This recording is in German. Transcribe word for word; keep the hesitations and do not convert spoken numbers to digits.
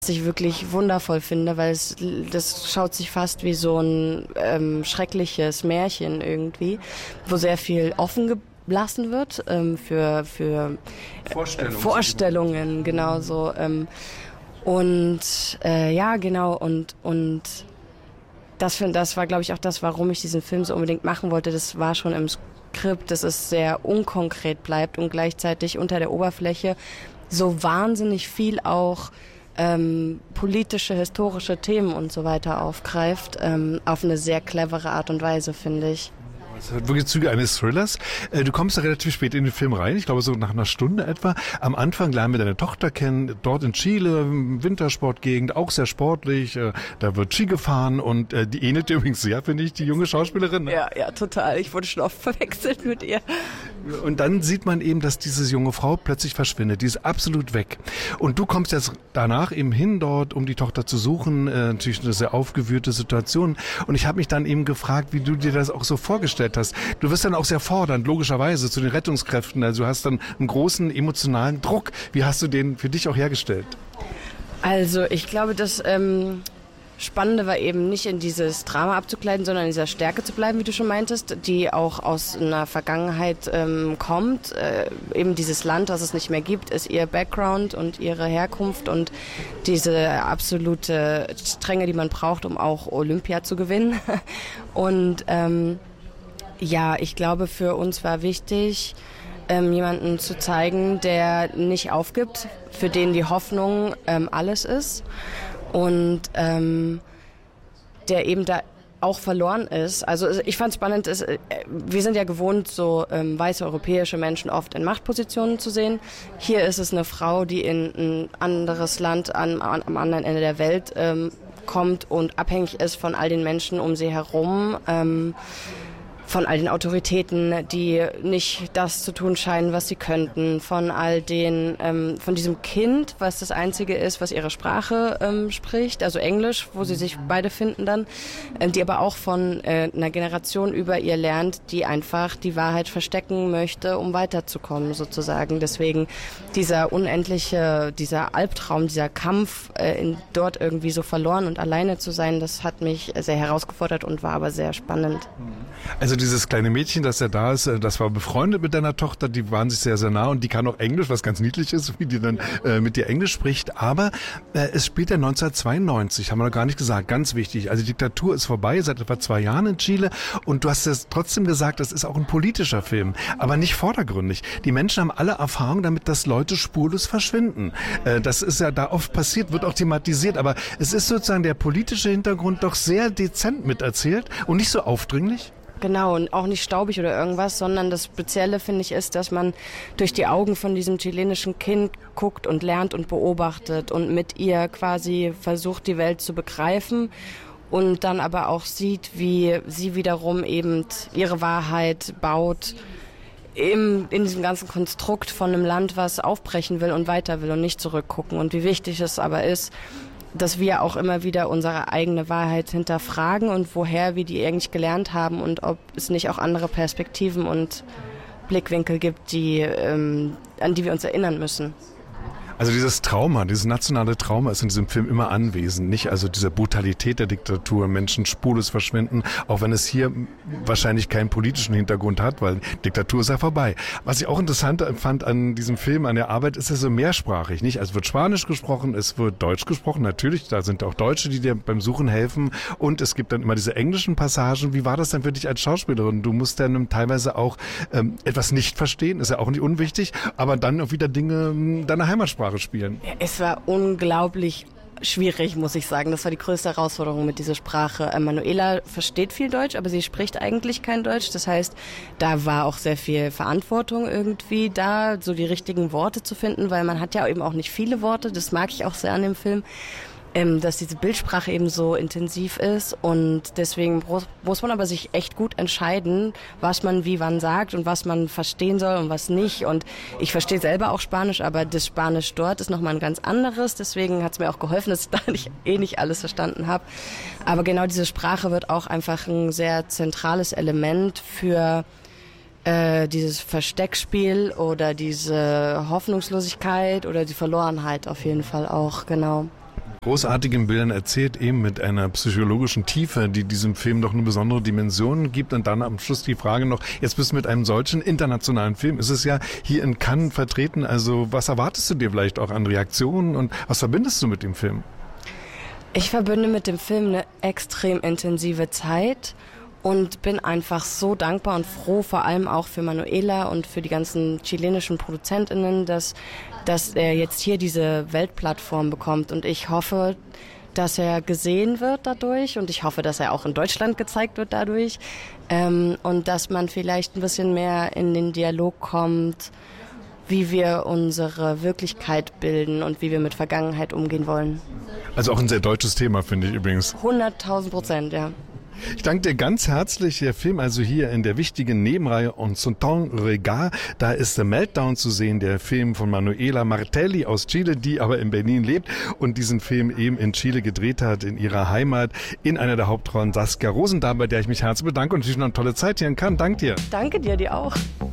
Was ich wirklich wundervoll finde, weil es das schaut sich fast wie so ein ähm, schreckliches Märchen irgendwie, wo sehr viel offen gelassen wird ähm, für, für Vorstellungen. Vorstellungen, genau so. Ähm, und äh, ja, genau, und, und das, das war, glaube ich, auch das, warum ich diesen Film so unbedingt machen wollte. Das war schon im Skript, dass es sehr unkonkret bleibt und gleichzeitig unter der Oberfläche so wahnsinnig viel auch Ähm, politische, historische Themen und so weiter aufgreift, ähm, auf eine sehr clevere Art und Weise, finde ich. Das hat wirklich Züge eines Thrillers. Du kommst da relativ spät in den Film rein, ich glaube so nach einer Stunde etwa. Am Anfang lernen wir deine Tochter kennen, dort in Chile, Wintersportgegend, auch sehr sportlich. Da wird Ski gefahren und die ähnelt dir übrigens sehr, finde ich, die junge Schauspielerin. Ja, ja, total. Ich wurde schon oft verwechselt mit ihr. Und dann sieht man eben, dass diese junge Frau plötzlich verschwindet. Die ist absolut weg. Und du kommst jetzt danach eben hin dort, um die Tochter zu suchen. Äh, natürlich eine sehr aufgewühlte Situation. Und ich habe mich dann eben gefragt, wie du dir das auch so vorgestellt hast. Du wirst dann auch sehr fordernd, logischerweise, zu den Rettungskräften. Also du hast dann einen großen emotionalen Druck. Wie hast du den für dich auch hergestellt? Also ich glaube, das ähm, Spannende war eben nicht in dieses Drama abzukleiden, sondern in dieser Stärke zu bleiben, wie du schon meintest, die auch aus einer Vergangenheit ähm, kommt. Äh, eben dieses Land, das es nicht mehr gibt, ist ihr Background und ihre Herkunft und diese absolute Strenge, die man braucht, um auch Olympia zu gewinnen. Und ähm, ja, ich glaube, für uns war wichtig, ähm, jemanden zu zeigen, der nicht aufgibt, für den die Hoffnung ähm, alles ist. Und ähm, der eben da auch verloren ist. Also ich fand es spannend, ist, äh, wir sind ja gewohnt, so ähm, weiße europäische Menschen oft in Machtpositionen zu sehen. Hier ist es eine Frau, die in ein anderes Land an, an, am anderen Ende der Welt ähm, kommt und abhängig ist von all den Menschen um sie herum, ähm, von all den Autoritäten, die nicht das zu tun scheinen, was sie könnten, von all den, ähm, von diesem Kind, was das Einzige ist, was ihre Sprache ähm, spricht, also Englisch, wo sie sich beide finden dann, ähm, die aber auch von äh, einer Generation über ihr lernt, die einfach die Wahrheit verstecken möchte, um weiterzukommen sozusagen. Deswegen dieser unendliche, dieser Albtraum, dieser Kampf, äh, in, dort irgendwie so verloren und alleine zu sein, das hat mich sehr herausgefordert und war aber sehr spannend. Also dieses kleine Mädchen, das ja da ist, das war befreundet mit deiner Tochter, die waren sich sehr, sehr nah und die kann auch Englisch, was ganz niedlich ist, wie die dann äh, mit dir Englisch spricht. Aber äh, es spielt ja neunzehnhundertzweiundneunzig, haben wir noch gar nicht gesagt, ganz wichtig. Also die Diktatur ist vorbei, seit etwa zwei Jahren in Chile und du hast es trotzdem gesagt, das ist auch ein politischer Film, aber nicht vordergründig. Die Menschen haben alle Erfahrung damit, dass Leute spurlos verschwinden. Äh, das ist ja da oft passiert, wird auch thematisiert, aber es ist sozusagen der politische Hintergrund doch sehr dezent miterzählt und nicht so aufdringlich. Genau, und auch nicht staubig oder irgendwas, sondern das Spezielle, finde ich, ist, dass man durch die Augen von diesem chilenischen Kind guckt und lernt und beobachtet und mit ihr quasi versucht, die Welt zu begreifen und dann aber auch sieht, wie sie wiederum eben ihre Wahrheit baut im, in diesem ganzen Konstrukt von einem Land, was aufbrechen will und weiter will und nicht zurückgucken. Und wie wichtig es aber ist, dass wir auch immer wieder unsere eigene Wahrheit hinterfragen und woher wir die eigentlich gelernt haben und ob es nicht auch andere Perspektiven und Blickwinkel gibt, die, ähm, an die wir uns erinnern müssen. Also dieses Trauma, dieses nationale Trauma ist in diesem Film immer anwesend, nicht? Also diese Brutalität der Diktatur, Menschen spurlos verschwinden, auch wenn es hier wahrscheinlich keinen politischen Hintergrund hat, weil Diktatur ist ja vorbei. Was ich auch interessant fand an diesem Film, an der Arbeit, ist es so mehrsprachig, nicht? Also es wird Spanisch gesprochen, es wird Deutsch gesprochen, natürlich, da sind auch Deutsche, die dir beim Suchen helfen und es gibt dann immer diese englischen Passagen. Wie war das denn für dich als Schauspielerin? Du musst dann teilweise auch ähm, etwas nicht verstehen, ist ja auch nicht unwichtig, aber dann auch wieder Dinge deiner Heimatsprache spielen. Ja, es war unglaublich schwierig, muss ich sagen. Das war die größte Herausforderung mit dieser Sprache. Manuela versteht viel Deutsch, aber sie spricht eigentlich kein Deutsch. Das heißt, da war auch sehr viel Verantwortung irgendwie da, so die richtigen Worte zu finden, weil man hat ja eben auch nicht viele Worte. Das mag ich auch sehr an dem Film. Ähm, dass diese Bildsprache eben so intensiv ist und deswegen muss man aber sich echt gut entscheiden, was man wie wann sagt und was man verstehen soll und was nicht. Und ich verstehe selber auch Spanisch, aber das Spanisch dort ist nochmal ein ganz anderes. Deswegen hat es mir auch geholfen, dass ich da nicht, eh nicht alles verstanden habe. Aber genau diese Sprache wird auch einfach ein sehr zentrales Element für äh, dieses Versteckspiel oder diese Hoffnungslosigkeit oder die Verlorenheit auf jeden Fall auch, genau. Großartigen Bildern erzählt, eben mit einer psychologischen Tiefe, die diesem Film doch eine besondere Dimension gibt. Und dann am Schluss die Frage noch, jetzt bist du mit einem solchen internationalen Film, ist es ja hier in Cannes vertreten, also was erwartest du dir vielleicht auch an Reaktionen und was verbindest du mit dem Film? Ich verbinde mit dem Film eine extrem intensive Zeit und bin einfach so dankbar und froh, vor allem auch für Manuela und für die ganzen chilenischen ProduzentInnen, dass, dass er jetzt hier diese Weltplattform bekommt. Und ich hoffe, dass er gesehen wird dadurch und ich hoffe, dass er auch in Deutschland gezeigt wird dadurch ähm, und dass man vielleicht ein bisschen mehr in den Dialog kommt, wie wir unsere Wirklichkeit bilden und wie wir mit Vergangenheit umgehen wollen. Also auch ein sehr deutsches Thema, finde ich übrigens. hunderttausend Prozent, ja. Ich danke dir ganz herzlich. Der Film also hier in der wichtigen Nebenreihe On Son Regard. Da ist The Meltdown zu sehen, der Film von Manuela Martelli aus Chile, die aber in Berlin lebt und diesen Film eben in Chile gedreht hat, in ihrer Heimat, in einer der Hauptrollen Saskia Rosendahl, bei der ich mich herzlich bedanke und natürlich noch eine tolle Zeit hier in Cannes. Danke dir. Danke dir, dir auch.